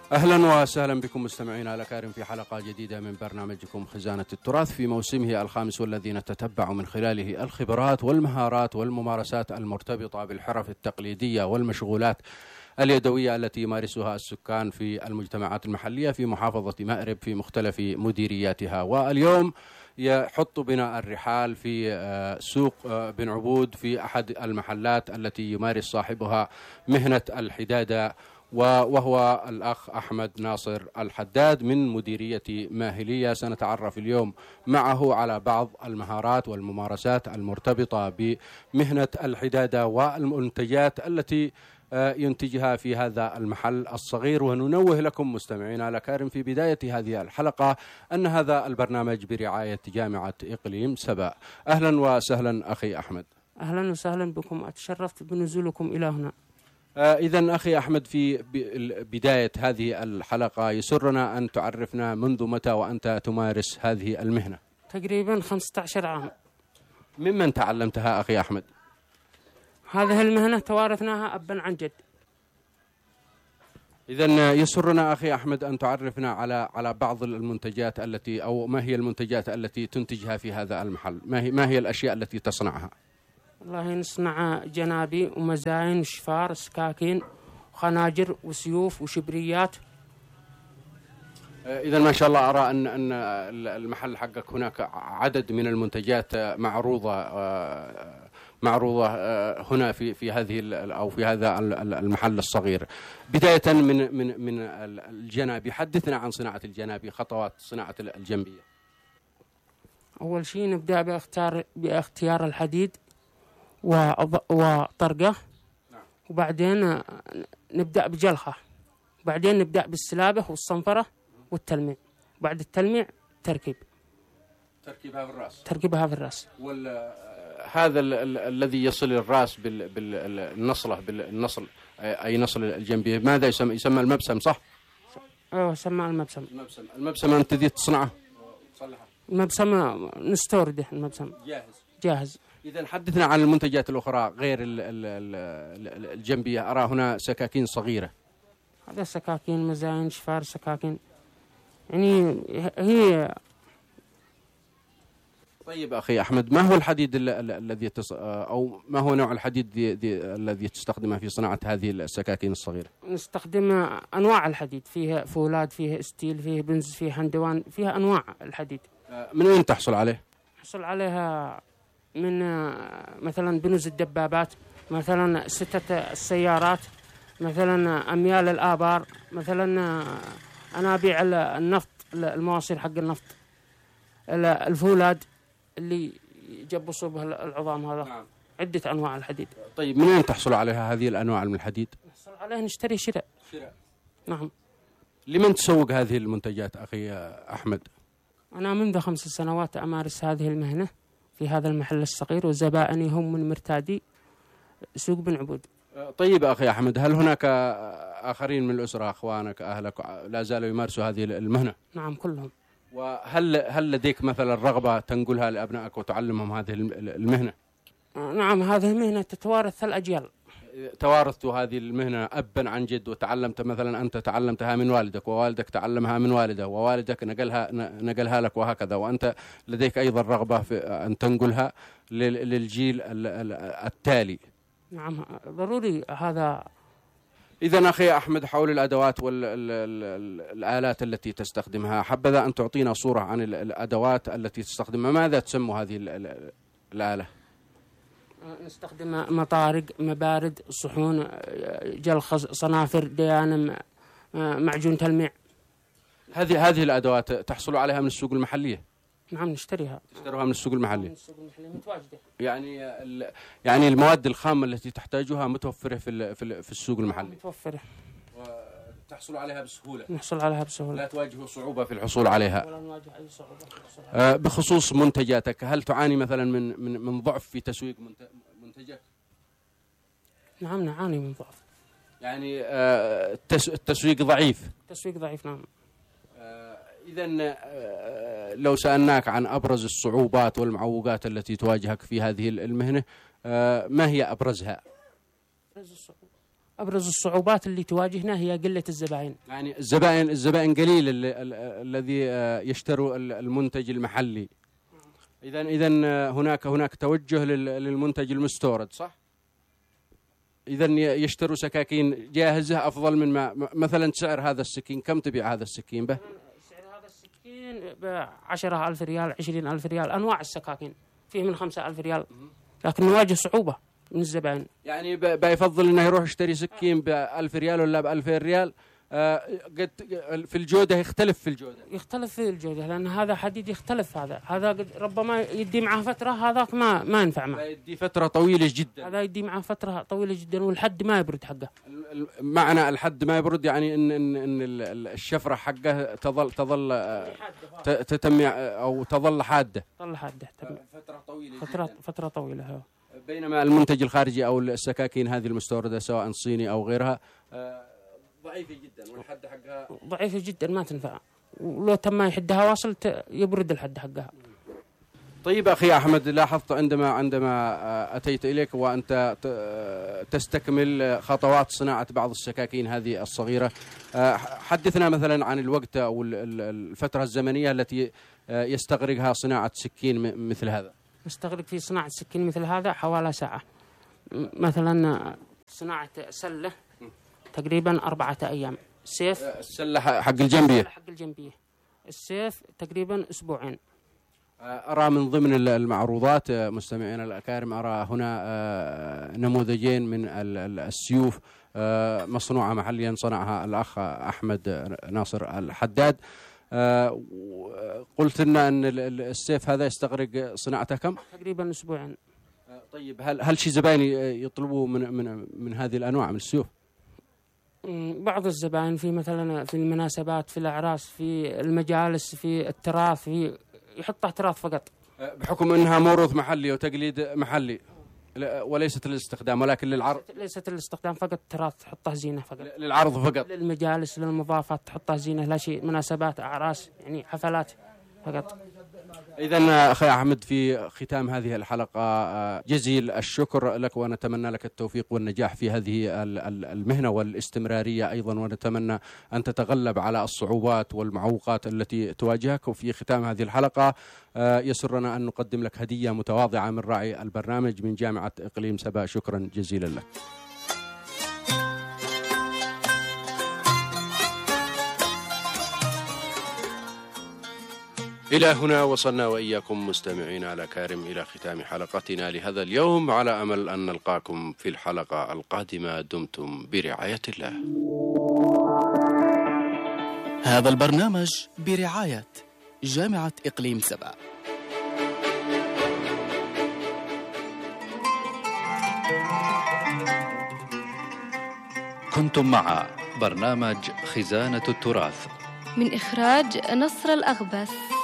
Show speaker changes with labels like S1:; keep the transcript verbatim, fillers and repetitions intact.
S1: أهلا وسهلا بكم مستمعينا الأكارم في حلقة جديدة من برنامجكم خزانة التراث في موسمه الخامس، والذي نتتبع من خلاله الخبرات والمهارات والممارسات المرتبطة بالحرف التقليدية والمشغولات اليدوية التي يمارسها السكان في المجتمعات المحلية في محافظة مأرب في مختلف مديرياتها. واليوم يحط بنا الرحال في سوق بن عبود في أحد المحلات التي يمارس صاحبها مهنة الحدادة، وهو الأخ أحمد ناصر الحداد من مديرية ماهلية. سنتعرف اليوم معه على بعض المهارات والممارسات المرتبطة بمهنة الحدادة والمنتجات التي ينتجها في هذا المحل الصغير. وننوه لكم مستمعينا الأكارم في بداية هذه الحلقة أن هذا البرنامج برعاية جامعة إقليم سبا. أهلا وسهلا أخي أحمد.
S2: أهلا وسهلا بكم، أتشرفت بنزولكم إلى هنا.
S1: إذن أخي أحمد، في بداية هذه الحلقة يسرنا أن تعرفنا منذ متى وأنت تمارس هذه المهنة؟
S2: تقريبا خمسة عشر عام.
S1: ممن تعلمتها أخي أحمد؟
S2: هذه المهنة توارثناها أبا عن جد.
S1: إذن يسرنا أخي أحمد أن تعرفنا على على بعض المنتجات التي أو ما هي المنتجات التي تنتجها في هذا المحل، ما هي ما هي الأشياء التي تصنعها؟
S2: والله نصنع جنابي ومزاين وشفار سكاكين وخناجر وسيوف وشبريات.
S1: إذا ما شاء الله أرى أن أن المحل حقك هناك عدد من المنتجات معروضة معروضة هنا في في هذه أو في هذا المحل الصغير. بداية من من من الجنابي، حدثنا عن صناعة الجنابي، خطوات صناعة الجنبية.
S2: أول شيء نبدأ باختيار باختيار الحديد وطرقه، وبعدين نبدأ بجلخه، وبعدين نبدأ بالسلابة والصنفرة والتلميع، بعد التلميع تركيب
S1: تركيبها في الرأس
S2: تركيبها في الرأس.
S1: هذا الذي يصل الرأس بالنصلة بالنصل أي نصل الجنبية، ماذا يسمى؟ يسمى المبسم، صح؟
S2: أيوه يسمى المبسم.
S1: المبسم المبسم أنت ذي تصنعه؟ تصلحه؟
S2: المبسم نستورده، المبسم
S1: جاهز
S2: جاهز.
S1: إذا حدثنا عن المنتجات الأخرى غير الجنبية. أرى هنا سكاكين صغيرة.
S2: هذا سكاكين مزاين شفار سكاكين، يعني هي.
S1: طيب أخي أحمد، ما هو الحديد الذي تص... أو ما هو نوع الحديد دي دي الذي تستخدمه في صناعة هذه السكاكين الصغيرة؟
S2: نستخدم أنواع الحديد، فيها فولاد، فيها ستيل، فيها بنز، فيها هندوان، فيها أنواع الحديد.
S1: من وين تحصل عليه؟
S2: تحصل عليها من مثلا بنوز الدبابات، مثلا ستة السيارات، مثلا أميال الآبار، مثلا أنابيع النفط، المواصيل حق النفط، الفولاد اللي يجبصوا به العظام. هذا نعم. عدة أنواع الحديد.
S1: طيب من وين تحصل عليها هذه الأنواع من الحديد؟
S2: نحصل عليها نشتري شراء.
S1: شراء
S2: نعم.
S1: لمن تسوق هذه المنتجات أخي أحمد؟
S2: أنا منذ خمس سنوات أمارس هذه المهنة في هذا المحل الصغير، وزبائني هم من مرتادي سوق بن عبود.
S1: طيب أخي أحمد، هل هناك آخرين من الأسرة، أخوانك، أهلك لا زالوا يمارسوا هذه المهنة؟
S2: نعم كلهم.
S1: وهل هل لديك مثلا رغبة تنقلها لأبنائك وتعلمهم هذه المهنة؟
S2: نعم، هذه المهنة تتوارث الأجيال.
S1: توارثت هذه المهنة أبا عن جد، وتعلمت مثلا أنت تعلمتها من والدك، ووالدك تعلمها من والده، ووالدك نقلها نقلها لك، وهكذا، وأنت لديك أيضا رغبة في أن تنقلها للجيل التالي.
S2: نعم ضروري هذا.
S1: إذا أخي أحمد، حول الأدوات والآلات التي تستخدمها، حبذا أن تعطينا صورة عن الأدوات التي تستخدمها. ماذا تسمى هذه الآلة؟
S2: نستخدم مطارق، مبارد، صحون، جلخ، صنافر، ديانم، معجون تلميع.
S1: هذه هذه الأدوات تحصل عليها من السوق المحلية؟
S2: نعم نشتريها.
S1: تشتروها من السوق المحلي؟
S2: من السوق المحلي متواجدة.
S1: يعني يعني المواد الخام التي تحتاجها متوفرة في في السوق المحلي؟
S2: متوفرة.
S1: وتحصل عليها بسهولة؟
S2: نحصل عليها بسهولة.
S1: لا تواجه صعوبة في الحصول عليها؟
S2: ولا نواجه أي صعوبة في الحصول
S1: عليها. بخصوص منتجاتك، هل تعاني مثلا من من من ضعف في تسويق منتجك؟
S2: نعم نعاني من ضعف.
S1: يعني التسويق ضعيف؟
S2: التسويق ضعيف نعم.
S1: إذن لو سألناك عن أبرز الصعوبات والمعوقات التي تواجهك في هذه المهنة، ما هي أبرزها؟
S2: أبرز الصعوبات اللي تواجهنا هي قلة الزبائن.
S1: يعني الزبائن الزبائن قليل الذي يشتروا المنتج المحلي. إذا إذا هناك هناك توجه للمنتج المستورد، صح؟ إذا يشتروا سكاكين جاهزة أفضل من ما مثلا سعر هذا السكين، كم تبيع هذا السكين به؟
S2: سعر هذا السكين بعشرة ألف ريال، عشرين ألف ريال، أنواع السكاكين فيه من خمسة ألف ريال، لكن نواجه صعوبة من الزبائن.
S1: يعني بيفضل إنه يروح يشتري سكين بألف ريال ولا بألفين ريال، آه قد في الجودة يختلف في الجودة
S2: يختلف في الجودة لأن هذا حديد يختلف، هذا هذا قد ربما يدي معه فترة، هذاك ما ما ينفع معه،
S1: يدي فترة طويلة جدا،
S2: هذا يدي معه فترة طويلة جدا والحد ما يبرد حقه.
S1: معنى الحد ما يبرد يعني إن إن إن الشفرة حقه تظل تظل تتم أو تظل حادة،
S2: تظل حادة
S1: فترة طويلة
S2: فترة
S1: جداً.
S2: فترة طويلة هو.
S1: بينما المنتج الخارجي أو السكاكين هذه المستوردة سواء صيني أو غيرها ضعيفة جدا والحد حقها
S2: ضعيفة جدا ما تنفع، ولو تم يحدها واصل يبرد الحد حقها.
S1: طيب أخي أحمد، لاحظت عندما عندما أتيت إليك وأنت تستكمل خطوات صناعة بعض السكاكين هذه الصغيرة، حدثنا مثلا عن الوقت أو الفترة الزمنية التي يستغرقها صناعة سكين مثل هذا.
S2: يستغرق في صناعة سكين مثل هذا حوالي ساعة. مثلا صناعة سلة تقريبا أربعة أيام، سيف
S1: السلة حق الجنبية
S2: حق الجنبية السيف تقريبا أسبوعين.
S1: أرى من ضمن المعروضات مستمعينا الأكارم، أرى هنا نموذجين من السيوف مصنوعة محليا، صنعها الأخ أحمد ناصر الحداد. قلت لنا أن السيف هذا يستغرق صناعته كم؟
S2: تقريبا أسبوعين.
S1: طيب هل هل شي زبائن يطلبوا من من من هذه الأنواع من السيوف؟
S2: بعض الزبائن في مثلا في المناسبات، في الأعراس، في المجالس، في التراث، في يحطها تراث فقط
S1: بحكم أنها موروث محلي وتقليد محلي وليست للاستخدام ولكن للعرض.
S2: ليست للاستخدام فقط، تراث تحطها زينة فقط،
S1: للعرض فقط،
S2: للمجالس للمضافات تحطها زينة، لا شيء مناسبات أعراس يعني حفلات فقط.
S1: إذن أخي أحمد، في ختام هذه الحلقة جزيل الشكر لك ونتمنى لك التوفيق والنجاح في هذه المهنة والاستمرارية أيضا، ونتمنى أن تتغلب على الصعوبات والمعوقات التي تواجهك. وفي ختام هذه الحلقة يسرنا أن نقدم لك هدية متواضعة من راعي البرنامج من جامعة إقليم سبا. شكرا جزيلا لك. إلى هنا وصلنا وإياكم مستمعينا الأكارم إلى ختام حلقتنا لهذا اليوم، على أمل أن نلقاكم في الحلقة القادمة. دمتم برعاية الله.
S3: هذا البرنامج برعاية جامعة إقليم سبا.
S4: كنتم مع برنامج خزانة التراث
S5: من إخراج نصر الأغبس.